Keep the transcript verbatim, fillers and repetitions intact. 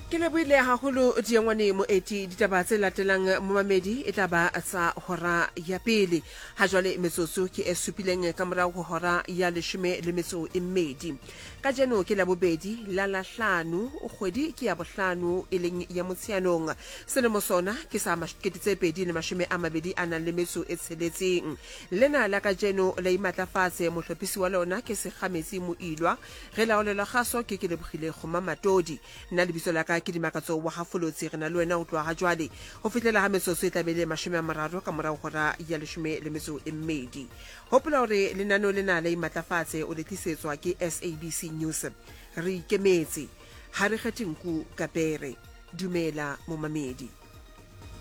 Ke le buile haholo diengwane mo eti ditaba tse latelang mo mamedi e tla ba tsa hora ya pele ha jwale metsotso ke e supileng ka morao ho hora ya leshome le metso e mmedi ka jeno ke la bobedi la lahlano kgwedi ke ya bohlano e leng ya motsheanong selemo sona ke sa masekete tse pedi le mashome a mabedi a nang le metso e tsheletseng lena la ka jeno la imatlafatse mohlophisi wa lona ke se kgametsi mo ilwa re laolela kgaso ke ke lebogile khoma matodi nna le bitso la ka ke dimakatso wa hafolotsi re na le wena o tloa ga jwale ho fitlela ha metsotso e tlabele mashome a mararo ka morao hora ya leshome le metso e mmedi hopola hore lenano lena la imatlafatse o le tlisetswa ke S A B C News re ikemetse ha re kgethe nku kapere dumela mo mamedi.